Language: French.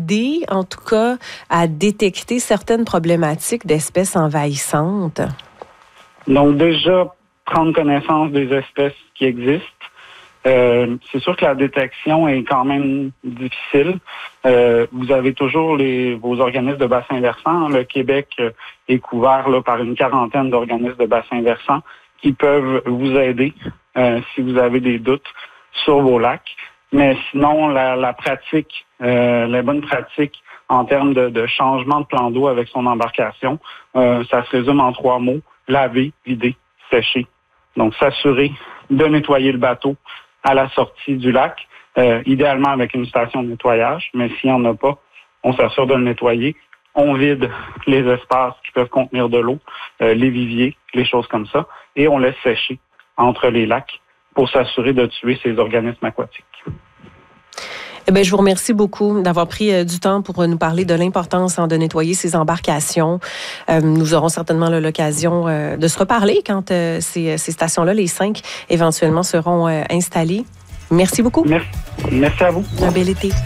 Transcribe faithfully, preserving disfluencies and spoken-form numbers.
aider, en tout cas, à détecter certaines problématiques d'espèces envahissantes? Donc déjà, prendre connaissance des espèces qui existent. Euh, c'est sûr que la détection est quand même difficile. Euh, vous avez toujours les, vos organismes de bassin versant. Le Québec est couvert là, par une quarantaine d'organismes de bassin versant qui peuvent vous aider euh, si vous avez des doutes sur vos lacs. Mais sinon, la, la pratique, euh, la bonne pratique en termes de, de changement de plan d'eau avec son embarcation, euh, ça se résume en trois mots: laver, vider, sécher. Donc, s'assurer de nettoyer le bateau à la sortie du lac, euh, idéalement avec une station de nettoyage, mais s'il n'y en a pas, on s'assure de le nettoyer. On vide les espaces qui peuvent contenir de l'eau, euh, les viviers, les choses comme ça, et on laisse sécher entre les lacs pour s'assurer de tuer ces organismes aquatiques. Eh bien, je vous remercie beaucoup d'avoir pris euh, du temps pour nous parler de l'importance hein, de nettoyer ces embarcations. Euh, nous aurons certainement là, l'occasion euh, de se reparler quand euh, ces, ces stations-là, les cinq, éventuellement seront euh, installées. Merci beaucoup. Merci, Merci à vous. Un bel été.